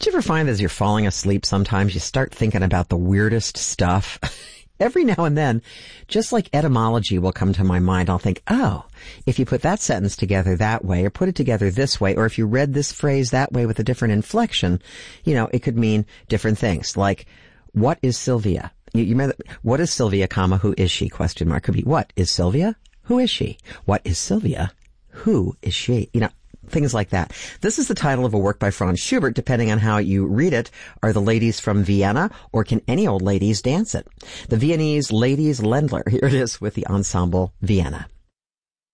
Don't you ever find that as you're falling asleep sometimes you start thinking about the weirdest stuff? Every now and then, just like etymology will come to my mind, I'll think, oh, if you put that sentence together that way, or put it together this way, or if you read this phrase that way with a different inflection, it could mean different things. Like, what is Sylvia? You remember, what is Sylvia, comma, who is she, question mark. Could be, what is Sylvia? Who is she? What is Sylvia? Who is she? Things like that. This is the title of a work by Franz Schubert. Depending on how you read it, are the ladies from Vienna, or can any old ladies dance it? The Viennese Ladies Ländler. Here it is with the Ensemble Vienna.